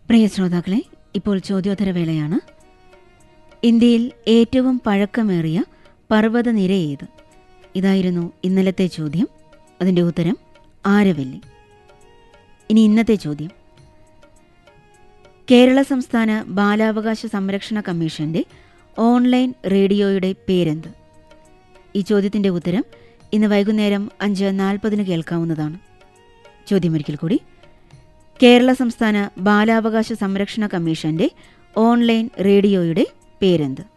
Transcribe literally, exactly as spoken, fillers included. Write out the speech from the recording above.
പ്രിയ ശ്രോതാക്കളെ, ഇപ്പോൾ ചോദ്യോത്തരവേളയാണ്. ഇന്ത്യയിൽ ഏറ്റവും പഴക്കമേറിയ പർവ്വതനിര ഏത്? ഇതായിരുന്നു ഇന്നലത്തെ ചോദ്യം. അതിൻ്റെ ഉത്തരം ആരവല്ലി. ഇനി ഇന്നത്തെ ചോദ്യം. കേരള സംസ്ഥാന ബാലാവകാശ സംരക്ഷണ കമ്മീഷന്റെ ഓൺലൈൻ റേഡിയോയുടെ പേരെന്ത്? ഈ ചോദ്യത്തിൻ്റെ ഉത്തരം ഇന്ന് വൈകുന്നേരം അഞ്ച് നാൽപ്പതിന് കേൾക്കാവുന്നതാണ്. ചോദ്യമൊരിക്കൽ കൂടി. കേരള സംസ്ഥാന ബാലാവകാശ സംരക്ഷണ കമ്മീഷന്റെ ഓൺലൈൻ റേഡിയോയുടെ പേരെന്ത്?